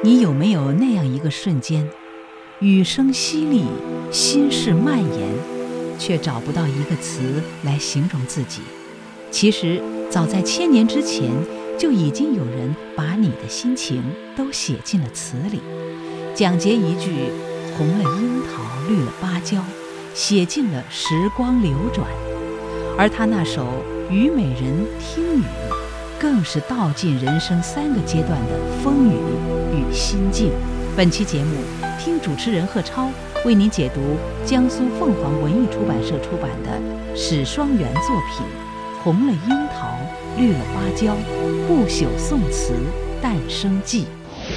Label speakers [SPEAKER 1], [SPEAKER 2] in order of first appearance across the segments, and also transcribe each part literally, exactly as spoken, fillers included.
[SPEAKER 1] 你有没有那样一个瞬间，语声犀利，心事蔓延，却找不到一个词来形容自己？其实早在千年之前，就已经有人把你的心情都写进了词里，讲节一句红了樱桃，绿了芭蕉，写进了时光流转。而他那首《虞美人听雨》，更是道尽人生三个阶段的风雨与心境。本期节目，听主持人贺超为您解读江苏凤凰文艺出版社出版的史双元作品《红了樱桃，绿了芭蕉，不朽宋词诞生记》。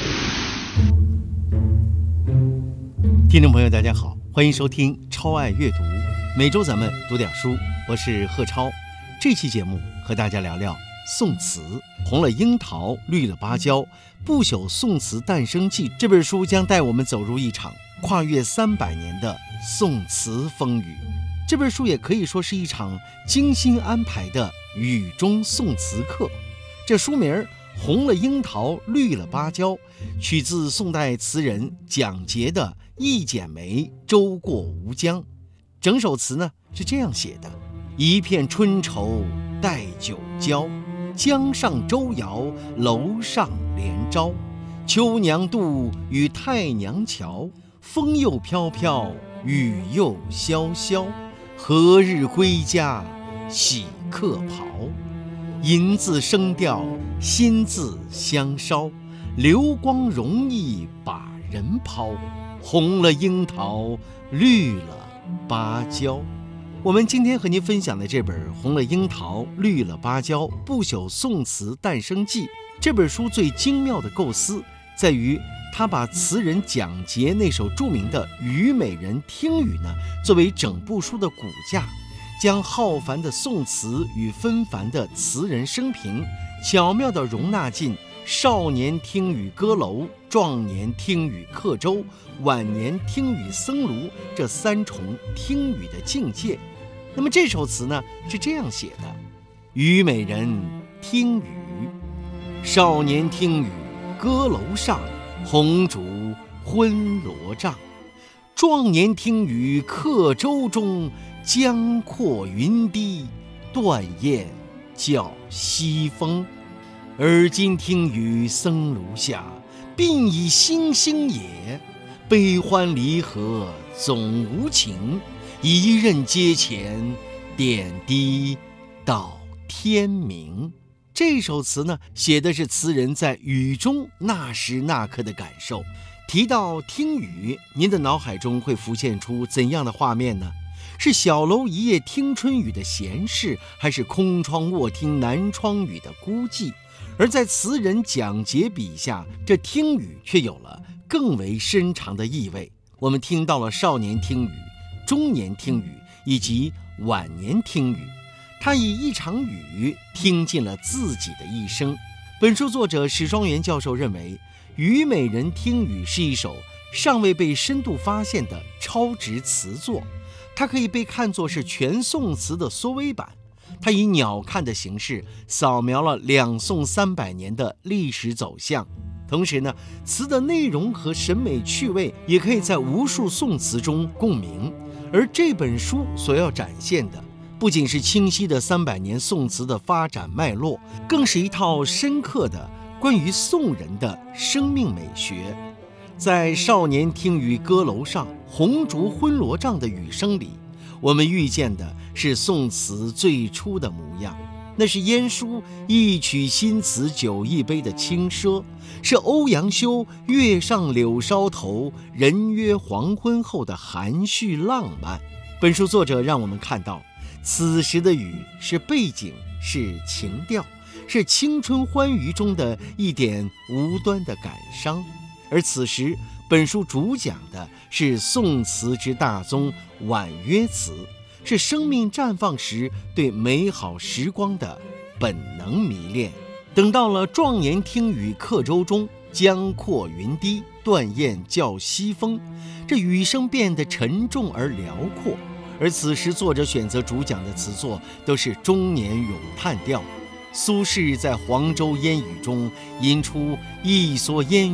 [SPEAKER 2] 听众朋友大家好，欢迎收听超爱阅读，每周咱们读点书，我是贺超。这期节目和大家聊聊宋词。红了樱桃，绿了芭蕉，不朽宋词诞生记。这本书将带我们走入一场跨越三百年的宋词风雨。这本书也可以说是一场精心安排的雨中宋词课。这书名红了樱桃，绿了芭蕉，取自宋代词人蒋捷的《一剪梅·舟过吴江》。整首词呢是这样写的：一片春愁带酒浇，江上舟摇，楼上帘招。秋娘渡，与太娘桥，风又飘飘，雨又潇潇。何日归家，喜客袍？银字声调，心字香烧。流光容易把人抛，红了樱桃，绿了芭蕉。我们今天和您分享的这本《红了樱桃，绿了芭蕉：不朽宋词诞生记》这本书最精妙的构思，在于他把词人蒋捷那首著名的《虞美人听雨》呢，作为整部书的骨架，将浩繁的宋词与纷繁的词人生平，巧妙地容纳进少年听雨歌楼、壮年听雨客舟、晚年听雨僧庐这三重听雨的境界。那么这首词呢是这样写的：虞美人听雨，少年听雨歌楼上，红烛昏罗帐。壮年听雨客舟中，江阔云低，断雁叫西风。而今听雨僧庐下，鬓已星星也。悲欢离合总无情，一任阶前，点滴到天明。这首词呢，写的是词人在雨中那时那刻的感受。提到听雨，您的脑海中会浮现出怎样的画面呢？是小楼一夜听春雨的闲适，还是空窗卧听南窗雨的孤寂？而在词人蒋捷笔下，这听雨却有了更为深长的意味。我们听到了少年听雨、中年听雨以及晚年听雨，他以一场雨听尽了自己的一生。本书作者史双元教授认为，《虞美人听雨》是一首尚未被深度发现的超值词作，它可以被看作是全宋词的缩微版。它以鸟瞰的形式扫描了两宋三百年的历史走向，同时呢，词的内容和审美趣味也可以在无数宋词中共鸣。而这本书所要展现的，不仅是清晰的三百年宋词的发展脉络，更是一套深刻的关于宋人的生命美学。在少年听雨歌楼上，红烛昏罗帐的雨声里，我们遇见的是宋词最初的模样，那是晏殊一曲新词酒一杯的轻奢，是欧阳修月上柳梢头，人约黄昏后的含蓄浪漫。本书作者让我们看到，此时的雨是背景，是情调，是青春欢愉中的一点无端的感伤。而此时本书主讲的是宋词之大宗婉约词，是生命绽放时对美好时光的本能迷恋。等到了壮年听雨客舟中，江阔云低，断雁叫西风，这雨声变得沉重而辽阔。而此时作者选择主讲的词作都是中年咏叹调。苏轼在黄州烟雨中吟出一蓑烟